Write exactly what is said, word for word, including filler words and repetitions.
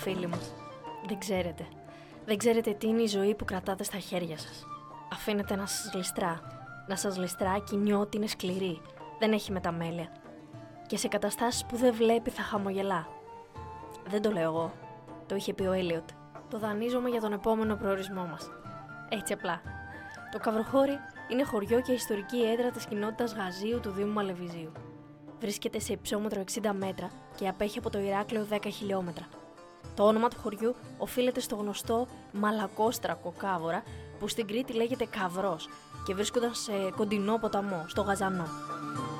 Φίλοι μου, δεν ξέρετε. Δεν ξέρετε τι είναι η ζωή που κρατάτε στα χέρια σας. Αφήνετε να σας γλιστρά. Να σας γλιστρά και νιώθει ότι είναι σκληρή. Δεν έχει μεταμέλεια. Και σε καταστάσεις που δεν βλέπει θα χαμογελά. Δεν το λέω εγώ. Το είχε πει ο Έλιοτ. Το δανείζομαι για τον επόμενο προορισμό μας. Έτσι απλά. Το Καυροχώρι είναι χωριό και ιστορική έδρα της κοινότητας Γαζίου του Δήμου Μαλεβιζίου. Βρίσκεται σε υψόμετρο εξήντα μέτρα και απέχει από το Ηράκλειο δέκα χιλιόμετρα. Το όνομα του χωριού οφείλεται στο γνωστό μαλακόστρακο κάβορα που στην Κρήτη λέγεται Καυρός και βρίσκονταν σε κοντινό ποταμό, στο Γαζανό.